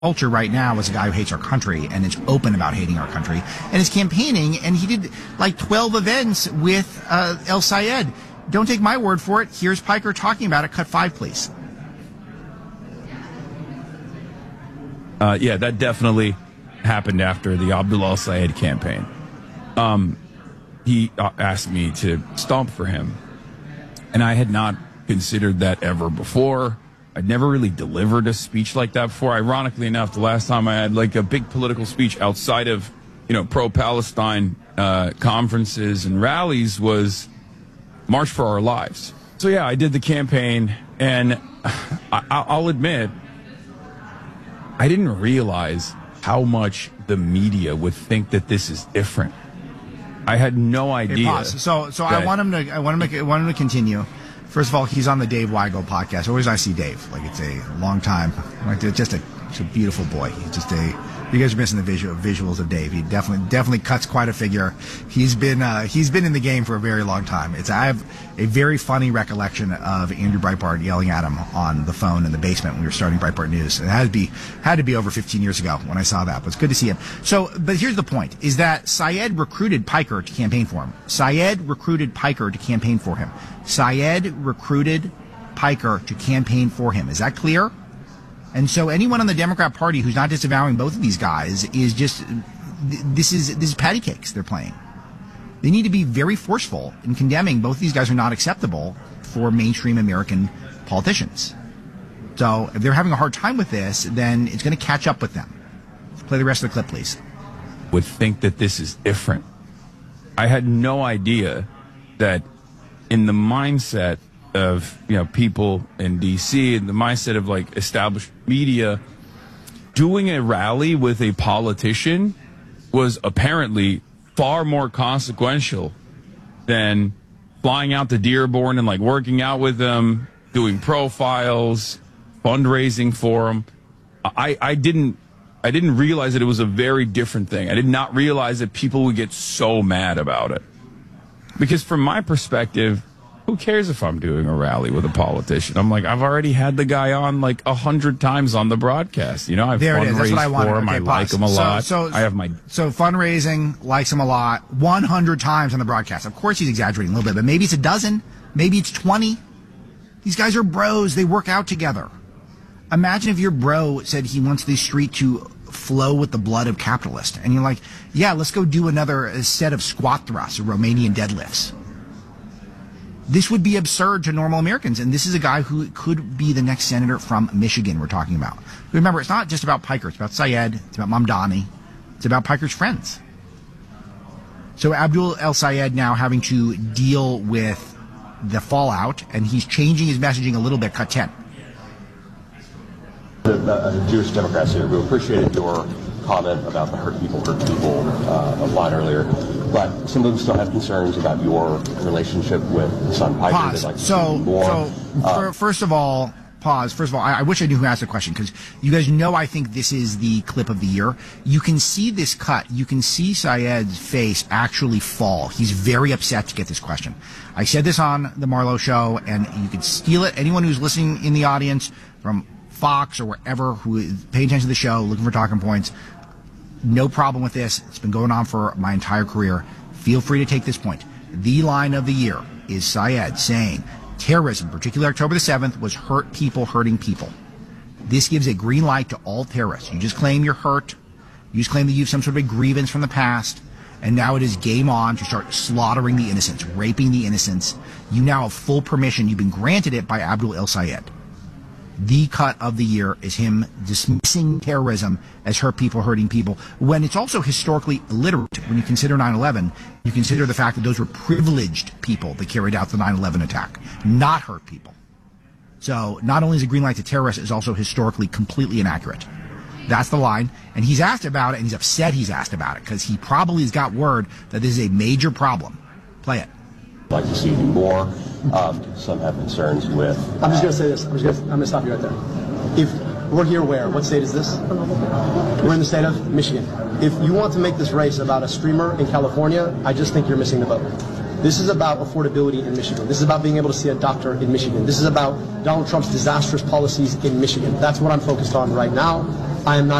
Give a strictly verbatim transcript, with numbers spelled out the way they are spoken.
culture right now is a guy who hates our country and is open about hating our country and is campaigning, and he did like twelve events with uh, El Sayed. Don't take my word for it. Here's Piker talking about it. Cut five, please. Uh, yeah, that definitely happened after the Abdul El Sayed campaign. Um, he uh, asked me to stomp for him, and I had not considered that ever before. I'd never really delivered a speech like that before. Ironically enough, the last time I had like a big political speech outside of, you know, pro-Palestine uh, conferences and rallies was March for Our Lives. So yeah, I did the campaign, and I- I'll admit, I didn't realize how much the media would think that this is different. I had no idea. Okay, pause. So, so I want him to. I want him to. I want him to continue. First of all, he's on the Dave Weigel podcast. Always I see Dave. Like, it's a long time. Like, just a, just a beautiful boy. He's just a, you guys are missing the visual, visuals of Dave. He definitely, definitely cuts quite a figure. He's been, uh, he's been in the game for a very long time. It's, I have a very funny recollection of Andrew Breitbart yelling at him on the phone in the basement when we were starting Breitbart News. It had to be, had to be over fifteen years ago when I saw that, but it's good to see him. So, but here's the point, is that Sayed recruited Piker to campaign for him. Sayed recruited Piker to campaign for him. Sayed recruited Piker to campaign for him. Is that clear? And so anyone on the Democrat Party who's not disavowing both of these guys is just, this is this is patty cakes they're playing. They need to be very forceful in condemning both of these guys are not acceptable for mainstream American politicians. So if they're having a hard time with this, then it's going to catch up with them. Let's play the rest of the clip, please. Would think that this is different. I had no idea that in the mindset of, you know, people in D C, in the mindset of like established media, doing a rally with a politician was apparently far more consequential than flying out to Dearborn and like working out with them, doing profiles, fundraising for them. I, I didn't I didn't realize that it was a very different thing. I did not realize that people would get so mad about it. Because from my perspective, who cares if I'm doing a rally with a politician? I'm like, I've already had the guy on like a hundred times on the broadcast. You know, I've there it is. That's what I fundraised wanted. for him. Okay, I pause. like him a so, lot. So, I have my so fundraising, likes him a lot, one hundred times on the broadcast. Of course, he's exaggerating a little bit, but maybe it's a dozen, maybe it's twenty. These guys are bros. They work out together. Imagine if your bro said he wants the street to flow with the blood of capitalists, and you're like, yeah, let's go do another set of squat thrusts or Romanian deadlifts. This would be absurd to normal Americans, and this is a guy who could be the next senator from Michigan we're talking about. Remember, it's not just about Piker. It's about Sayed. It's about Mamdani. It's about Piker's friends. So Abdul El Sayed now having to deal with the fallout, and he's changing his messaging a little bit. Cut ten. The, the Jewish Democrats here who appreciated your comment about the hurt people, hurt people uh, line earlier, but some of them still have concerns about your relationship with Hassan Piker. Pause. Like so, more. so uh, for, first of all, pause. First of all, I, I wish I knew who asked the question, because you guys know I think this is the clip of the year. You can see this cut. You can see Sayed's face actually fall. He's very upset to get this question. I said this on the Marlowe Show, and you can steal it. Anyone who's listening in the audience from Fox or wherever who is paying attention to the show, looking for talking points, no problem with this. It's been going on for my entire career. Feel free to take this point. The line of the year is Sayed saying terrorism, particularly October the seventh, was hurt people hurting people. This gives a green light to all terrorists. You just claim you're hurt. You just claim that you have some sort of a grievance from the past. And now it is game on to start slaughtering the innocents, raping the innocents. You now have full permission. You've been granted it by Abdul El Sayed. The cut of the year is him dismissing terrorism as hurt people hurting people, when it's also historically illiterate. When you consider nine eleven, you consider the fact that those were privileged people that carried out the nine eleven attack, not hurt people. So not only is a green light to terrorists, it's also historically completely inaccurate. That's the line. And he's asked about it, and he's upset he's asked about it, because he probably has got word that this is a major problem. Play it. Like to see you more. Um, some have concerns with. I'm just going to say this. I'm just going to, I'm going to stop you right there. If we're here, where? What state is this? We're in the state of Michigan. If you want to make this race about a streamer in California, I just think you're missing the boat. This is about affordability in Michigan. This is about being able to see a doctor in Michigan. This is about Donald Trump's disastrous policies in Michigan. That's what I'm focused on right now. I am not